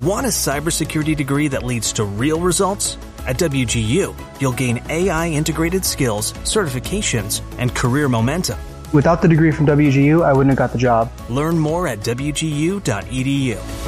Want a cybersecurity degree that leads to real results? At WGU, you'll gain AI-integrated skills, certifications, and career momentum. Without the degree from WGU, I wouldn't have got the job. Learn more at wgu.edu.